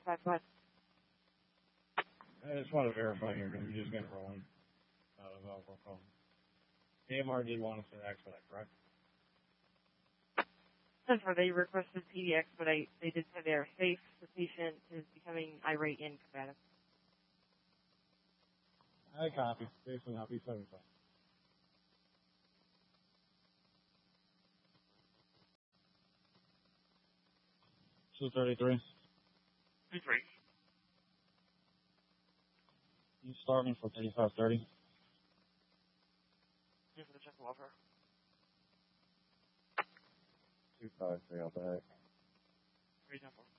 5. I just want to verify here because we just got rolling out of roll call. AMR did want us to expedite, correct? Since they requested PD expedite, they did say they are safe. The patient is becoming irate and combative. I copy. Basically, copy 75. So 33. 3. You start me for 3530. Just for the check of welfare. 253 out back. 3 10 4.